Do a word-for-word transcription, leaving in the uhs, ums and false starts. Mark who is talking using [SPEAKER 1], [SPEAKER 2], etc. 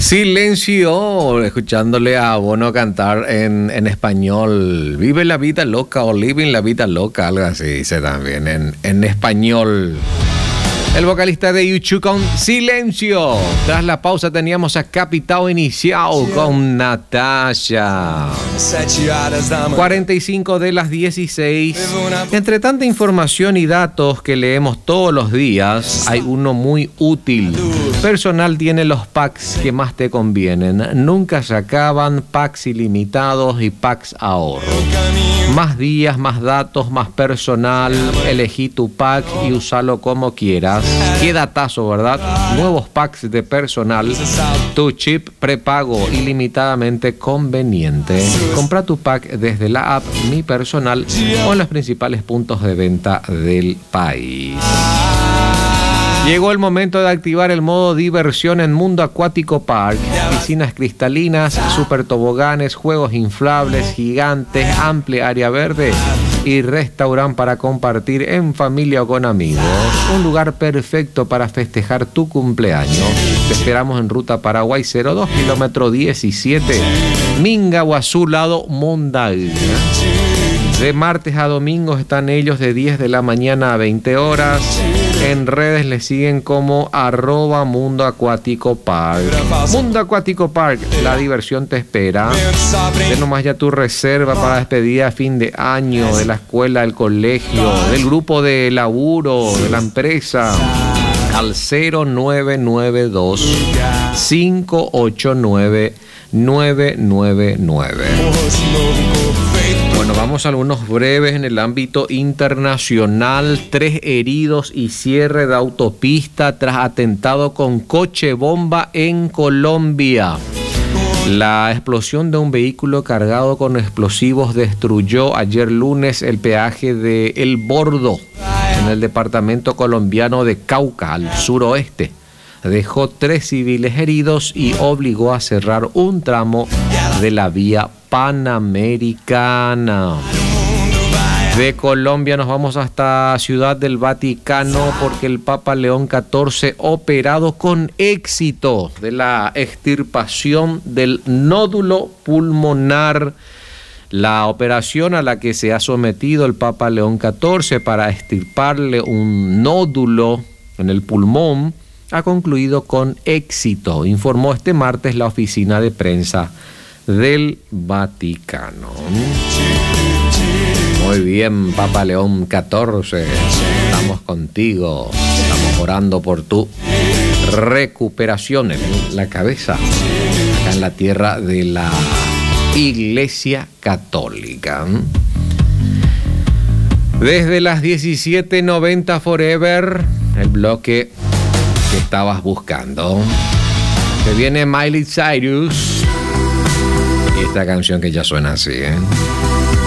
[SPEAKER 1] Silencio, escuchándole a Bono cantar en, en español. Vive la vida loca o living la vida loca, algo así dice también en, en español. El vocalista de YouTube con Silencio. Tras la pausa teníamos a Capitao Inicial con Natasha. cuarenta y cinco de las dieciséis. Entre tanta información y datos que leemos todos los días, hay uno muy útil. Personal tiene los packs que más te convienen. Nunca se acaban, packs ilimitados y packs ahorro. Más días, más datos, más personal. Elegí tu pack y úsalo como quieras. Qué datazo, ¿verdad? Nuevos packs de personal. Tu chip prepago ilimitadamente conveniente. Compra tu pack desde la app Mi Personal o en los principales puntos de venta del país. Llegó el momento de activar el modo diversión en Mundo Acuático Park. Piscinas cristalinas, super toboganes, juegos inflables, gigantes, amplia área verde y restaurante para compartir en familia o con amigos. Un lugar perfecto para festejar tu cumpleaños. Te esperamos en Ruta Paraguay cero dos, kilómetro diecisiete, Mingaguazú, lado Mondaña. De martes a domingos están ellos de diez de la mañana a veinte horas. En redes les siguen como arroba Mundo Acuático Park. Mundo Acuático Park, la diversión te espera. Ten nomás ya tu reserva para despedida a fin de año, de la escuela, del colegio, del grupo de laburo, de la empresa. Al cero nueve nueve dos, cinco ocho nueve, nueve nueve nueve. Bueno, vamos a algunos breves en el ámbito internacional. Tres heridos y cierre de autopista tras atentado con coche bomba en Colombia. La explosión de un vehículo cargado con explosivos destruyó ayer lunes el peaje de El Bordo, en el departamento colombiano de Cauca, al suroeste. Dejó tres civiles heridos y obligó a cerrar un tramo de la vía Panamericana. De Colombia nos vamos hasta Ciudad del Vaticano porque el Papa León catorce operado con éxito de la extirpación del nódulo pulmonar. La operación a la que se ha sometido el Papa León catorce para extirparle un nódulo en el pulmón ha concluido con éxito, informó este martes la oficina de prensa del Vaticano. Muy bien, Papa León catorce, estamos contigo, estamos orando por tu recuperación en la cabeza, acá en la tierra de la Iglesia Católica. Desde las diecisiete noventa Forever, el bloque que estabas buscando. Que viene Miley Cyrus y esta canción que ya suena así, ¿eh?